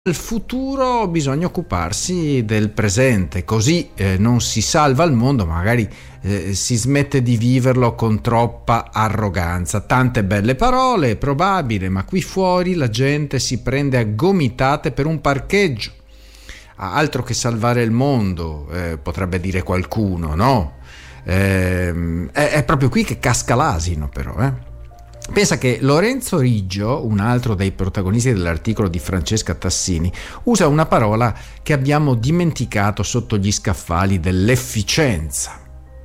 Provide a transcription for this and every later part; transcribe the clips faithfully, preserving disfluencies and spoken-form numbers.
Nel futuro bisogna occuparsi del presente, così eh, non si salva il mondo, magari eh, si smette di viverlo con troppa arroganza. Tante belle parole, probabile, ma qui fuori la gente si prende a gomitate per un parcheggio. Ah, altro che salvare il mondo, eh, potrebbe dire qualcuno, no? Eh, è, è proprio qui che casca l'asino, però, eh. Pensa che Lorenzo Riggio, un altro dei protagonisti dell'articolo di Francesca Tassini, usa una parola che abbiamo dimenticato sotto gli scaffali dell'efficienza.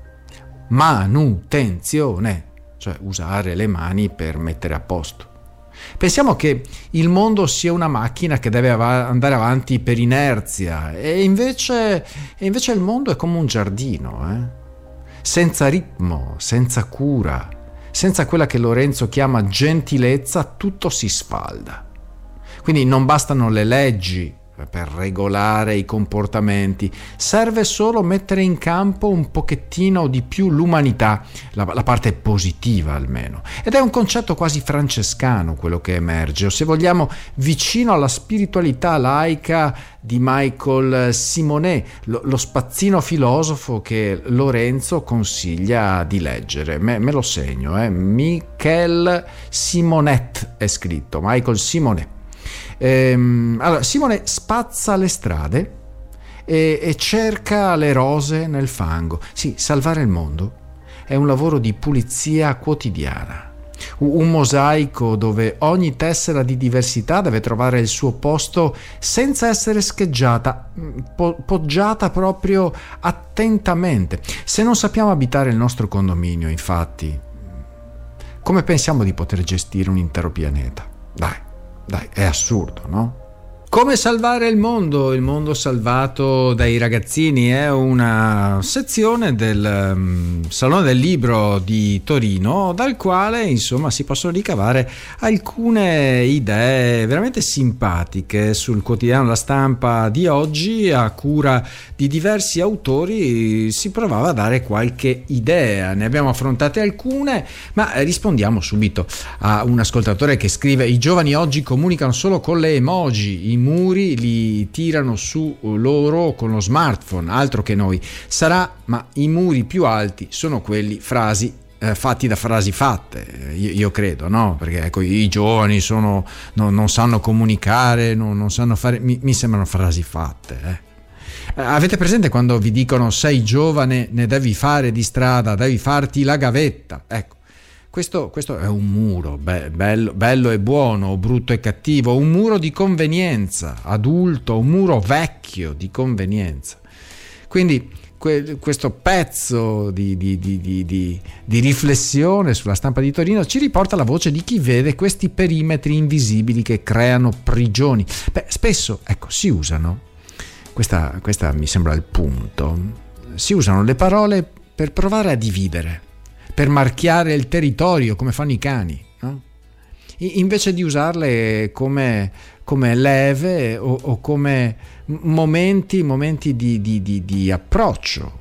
Manutenzione, cioè usare le mani per mettere a posto. Pensiamo che il mondo sia una macchina che deve av- andare avanti per inerzia e invece, e invece il mondo è come un giardino, eh? Senza ritmo, senza cura. Senza quella che Lorenzo chiama gentilezza, tutto si sfalda. Quindi non bastano le leggi per regolare i comportamenti, serve solo mettere in campo un pochettino di più l'umanità, la, la parte positiva almeno. Ed è un concetto quasi francescano quello che emerge, o se vogliamo vicino alla spiritualità laica di Michael Simonet, lo, lo spazzino filosofo che Lorenzo consiglia di leggere. Me, me lo segno, eh? Michael Simonet è scritto, Michael Simonet. Ehm, allora, Simone spazza le strade e, e cerca le rose nel fango. Sì, salvare il mondo è un lavoro di pulizia quotidiana, un mosaico dove ogni tessera di diversità deve trovare il suo posto senza essere scheggiata, po- poggiata proprio attentamente. Se non sappiamo abitare il nostro condominio, infatti, come pensiamo di poter gestire un intero pianeta? Dai. Dai, è assurdo, no? Come salvare il mondo? Il mondo salvato dai ragazzini è una sezione del um, Salone del Libro di Torino, dal quale insomma si possono ricavare alcune idee veramente simpatiche sul quotidiano La Stampa di oggi. A cura di diversi autori si provava a dare qualche idea, ne abbiamo affrontate alcune, ma rispondiamo subito a un ascoltatore che scrive: i giovani oggi comunicano solo con le emoji, i muri li tirano su loro con lo smartphone, altro che noi. Sarà, ma i muri più alti sono quelli frasi eh, fatti da frasi fatte, io, io credo, no? Perché ecco, i giovani sono, no, non sanno comunicare, no, non sanno fare, mi, mi sembrano frasi fatte, eh. Avete presente quando vi dicono sei giovane, ne devi fare di strada, devi farti la gavetta? Ecco, questo, questo è un muro, be- bello, bello e buono, o brutto e cattivo, un muro di convenienza, adulto, un muro vecchio di convenienza. Quindi que- questo pezzo di, di, di, di, di, di riflessione sulla Stampa di Torino ci riporta la voce di chi vede questi perimetri invisibili che creano prigioni. Beh, spesso, ecco, si usano, questa, questa mi sembra il punto, si usano le parole per provare a dividere, per marchiare il territorio come fanno i cani, no? Invece di usarle come, come leve o, o come momenti, momenti di, di, di, di approccio.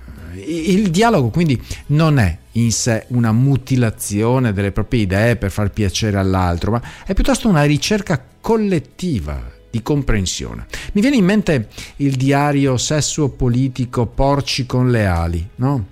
Il dialogo quindi non è in sé una mutilazione delle proprie idee per far piacere all'altro, ma è piuttosto una ricerca collettiva di comprensione. Mi viene in mente il diario Sesso Politico Porci con le ali, no?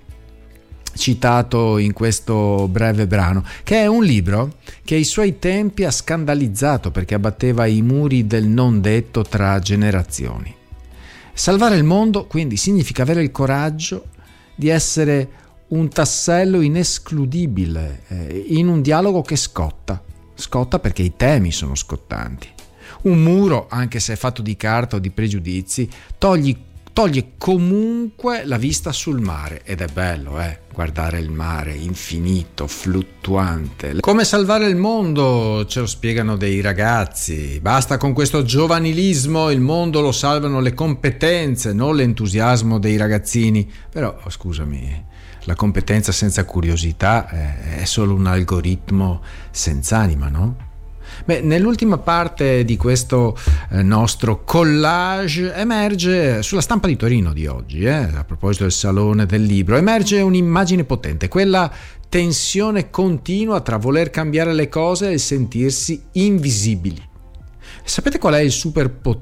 Citato in questo breve brano, che è un libro che ai suoi tempi ha scandalizzato perché abbatteva i muri del non detto tra generazioni. Salvare il mondo quindi significa avere il coraggio di essere un tassello inescludibile eh, in un dialogo che scotta, scotta perché i temi sono scottanti. Un muro, anche se è fatto di carta o di pregiudizi, togli toglie comunque la vista sul mare, ed è bello, eh, guardare il mare infinito, fluttuante. Come salvare il mondo, ce lo spiegano dei ragazzi. Basta con questo giovanilismo, il mondo lo salvano le competenze, non l'entusiasmo dei ragazzini. Però, oh, scusami, la competenza senza curiosità è, è solo un algoritmo senza anima, no? Beh, nell'ultima parte di questo eh, nostro collage emerge, sulla Stampa di Torino di oggi, eh, a proposito del Salone del Libro, emerge un'immagine potente, quella tensione continua tra voler cambiare le cose e sentirsi invisibili. Sapete qual è il superpotere